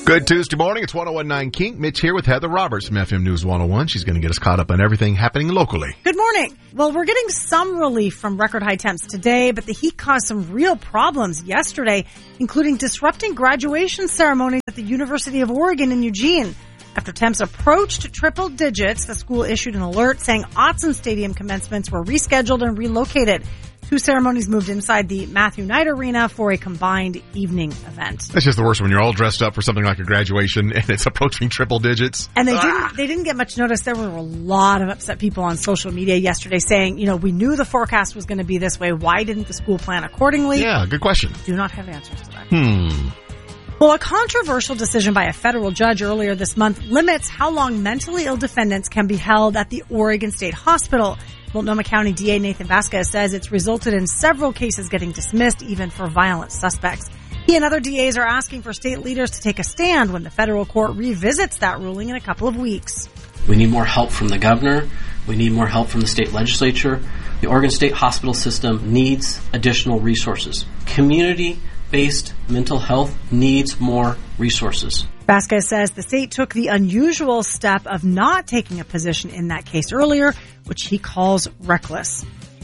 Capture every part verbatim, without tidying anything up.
Good Tuesday morning. It's one oh one point nine Kink. Mitch here with Heather Roberts from F M News one oh one. She's going to get us caught up on everything happening locally. Good morning. Well, we're getting some relief from record high temps today, but the heat caused some real problems yesterday, including disrupting graduation ceremonies at the University of Oregon in Eugene. After temps approached triple digits, the school issued an alert saying Autzen Stadium commencements were rescheduled and relocated. Two ceremonies moved inside the Matthew Knight Arena for a combined evening event. That's just the worst when you're all dressed up for something like a graduation and it's approaching triple digits. And they ah. didn't they didn't get much notice. There were a lot of upset people on social media yesterday saying, you know, we knew the forecast was going to be this way. Why didn't the school plan accordingly? Yeah, good question. Do not have answers to that. Hmm. Well, a controversial decision by a federal judge earlier this month limits how long mentally ill defendants can be held at the Oregon State Hospital. Multnomah County D A Nathan Vasquez says it's resulted in several cases getting dismissed, even for violent suspects. He and other D As are asking for state leaders to take a stand when the federal court revisits that ruling in a couple of weeks. We need more help from the governor. We need more help from the state legislature. The Oregon State Hospital system needs additional resources. Community-based mental health needs more resources. Vasquez says the state took the unusual step of not taking a position in that case earlier, which he calls reckless.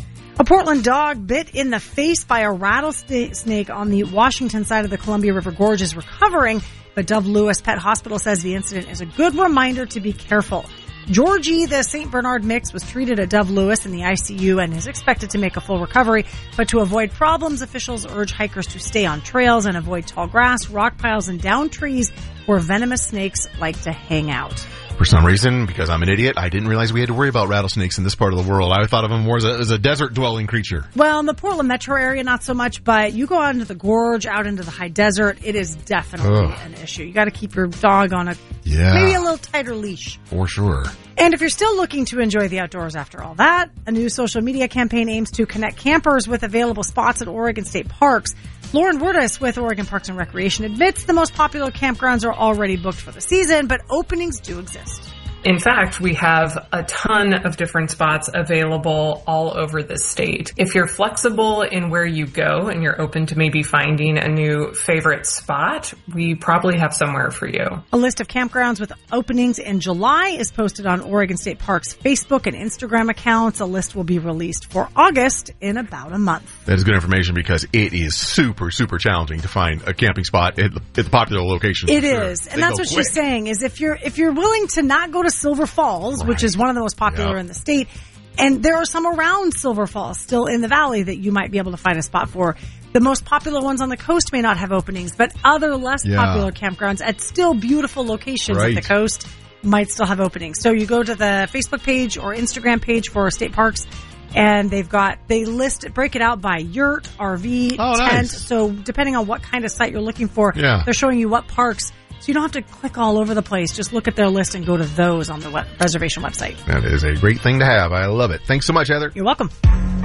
A Portland dog bit in the face by a rattlesnake on the Washington side of the Columbia River Gorge is recovering, but Dove Lewis Pet Hospital says the incident is a good reminder to be careful. Georgie, the Saint Bernard mix, was treated at Dove Lewis in the I C U and is expected to make a full recovery. But to avoid problems, officials urge hikers to stay on trails and avoid tall grass, rock piles, and down trees where venomous snakes like to hang out. For some reason, because I'm an idiot, I didn't realize we had to worry about rattlesnakes in this part of the world. I thought of them more as a, as a desert-dwelling creature. Well, in the Portland metro area, not so much, but you go out into the gorge, out into the high desert, it is definitely Ugh. an issue. You got to keep your dog on a yeah. maybe a little tighter leash. For sure. And if you're still looking to enjoy the outdoors after all that, a new social media campaign aims to connect campers with available spots at Oregon State parks. Lauren Wurtis with Oregon Parks and Recreation admits the most popular campgrounds are already booked for the season, but openings do exist. In fact, we have a ton of different spots available all over the state. If you're flexible in where you go and you're open to maybe finding a new favorite spot, we probably have somewhere for you. A list of campgrounds with openings in July is posted on Oregon State Parks' Facebook and Instagram accounts. A list will be released for August in about a month. That is good information because it is super, super challenging to find a camping spot at the, at the popular locations. It sure. is. And they that's what quick. she's saying is if you're, if you're willing to not go to Silver Falls, right. which is one of the most popular yep. in the state. And there are some around Silver Falls still in the valley that you might be able to find a spot for. The most popular ones on the coast may not have openings, but other less yeah. popular campgrounds at still beautiful locations right. at the coast might still have openings. So you go to the Facebook page or Instagram page for state parks, and they've got, they list, break it out by yurt, R V, oh, tent. Nice. So depending on what kind of site you're looking for, yeah. they're showing you what parks. So you don't have to click all over the place. Just look at their list and go to those on the web- reservation website. That is a great thing to have. I love it. Thanks so much, Heather. You're welcome.